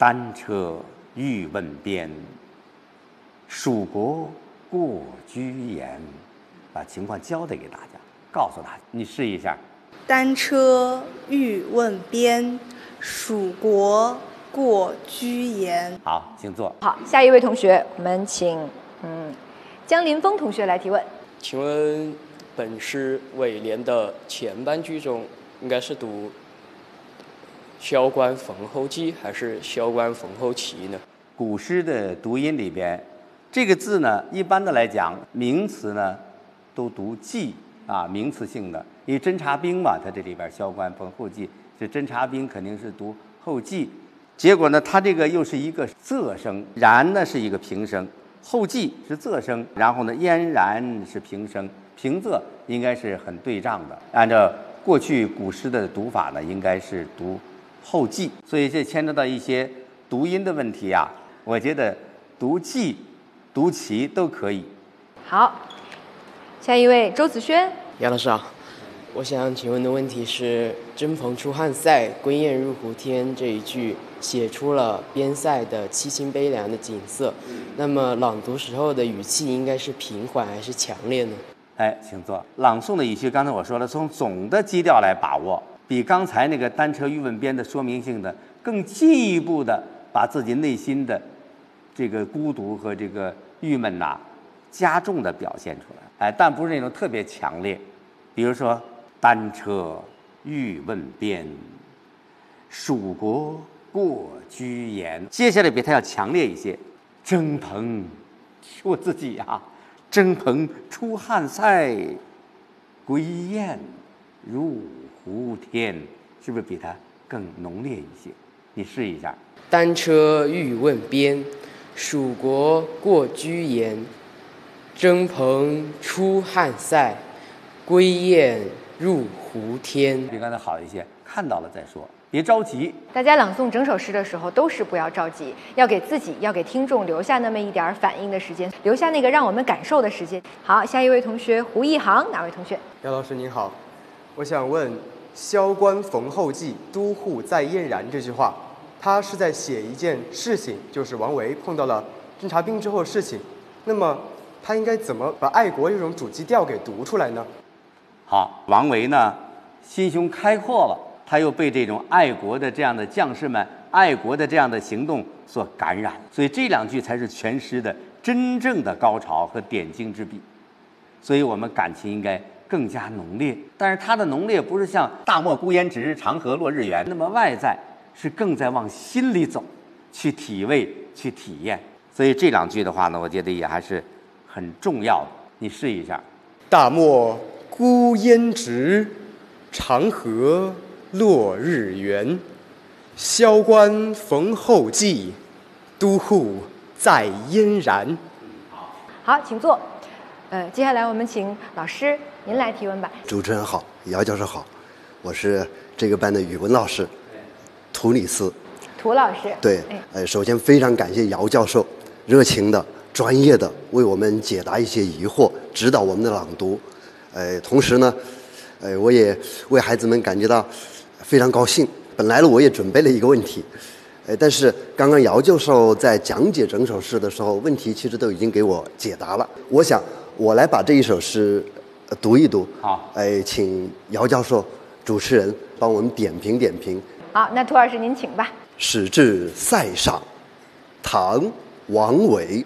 单车欲问边，蜀国过居延。把情况交代给大家，告诉大家，你试一下。 单车欲问边，蜀国过居延。 好，请坐。 好，下一位同学，我们请江林峰同学来提问。 请问本诗尾联的前半句中，应该是读萧关逢候骑还是萧关逢候骑呢？ 古诗的读音里边，这个字呢，一般的来讲，名词呢都读骑啊，名词性的。因为侦察兵嘛，它这里边萧关逢候骑，这侦察兵肯定是读候骑。结果呢，它这个又是一个仄声，然呢是一个平声，候骑是仄声，然后呢嫣然是平声，平仄应该是很对仗的。按照过去古诗的读法呢，应该是读候骑，所以这牵扯到一些读音的问题啊。我觉得读骑、读骑都可以。 好，下一位周子轩。 杨老师啊，我想请问的问题是“征蓬出汉塞，归雁入胡天”这一句写出了边塞的凄清悲凉的景色，那么朗读时候的语气应该是平缓还是强烈呢？ 哎，请坐。朗诵的语气，刚才我说了，从总的基调来把握，比刚才那个单车欲问边的说明性的更进一步的把自己内心的这个孤独和这个郁闷呐，加重的表现出来。哎，但不是那种特别强烈。比如说，单车欲问边，蜀国过居延。接下来比它要强烈一些。征蓬，我自己啊，征蓬出汉塞，归雁入胡天，是不是比它更浓烈一些？你试一下。 单车欲问边，蜀国过居延。征蓬出汉塞，归雁入胡天。 比刚才好一些，看到了再说，别着急。 大家朗诵整首诗的时候都是不要着急，要给自己、要给听众留下那么一点反应的时间，留下那个让我们感受的时间。好，下一位同学胡一航，哪位同学？ 姚老师您好，我想问“萧关逢候骑，都护在嫣然”这句话，它是在写一件事情，就是王维碰到了侦察兵之后的事情。那么他应该怎么把爱国这种主基调给读出来呢？ 好，王维呢心胸开阔了，他又被这种爱国的这样的将士们、爱国的这样的行动所感染，所以这两句才是全诗的真正的高潮和点睛之笔。所以我们感情应该更加浓烈，但是它的浓烈不是像“大漠孤烟直，长河落日圆”那么外在，是更在往心里走，去体味、去体验。所以这两句的话呢，我觉得也还是很重要的。你试一下。 大漠孤烟直，长河落日圆。萧关逢候骑，都护在嫣然。 好，请坐。接下来我们请老师您来提问吧。 主持人好，姚教授好，我是这个班的语文老师涂里斯。 涂老师。 对，首先非常感谢姚教授热情的、专业的为我们解答一些疑惑，指导我们的朗读。同时呢，我也为孩子们感觉到非常高兴。本来呢，我也准备了一个问题，但是刚刚姚教授在讲解整首诗的时候，问题其实都已经给我解答了。我想我来把这一首诗读一读。 好， 请姚教授、主持人帮我们点评点评。 好，那涂老师您请吧。 始至塞上，唐·王维。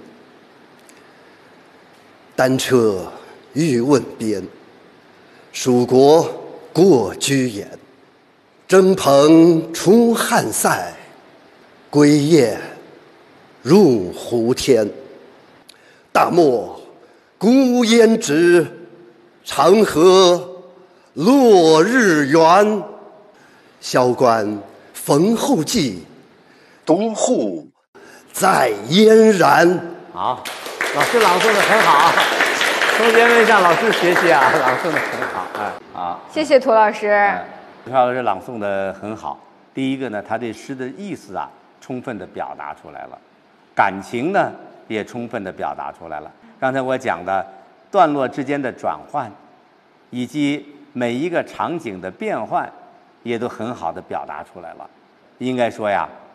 单车欲问边，蜀国过居延。征蓬出汉塞，归雁入胡天。大漠孤烟直，长河落日圆。萧关逢候骑，都护在嫣然。 好，老师朗诵的很好，同学们向老师学习啊，朗诵的很好。好， 谢谢涂老师。 涂老师朗诵的很好。第一个呢，他对诗的意思啊，充分的表达出来了，感情呢也充分的表达出来了。刚才我讲的段落之间的转换，以及每一个场景的变换，也都很好的表达出来了。应该说呀，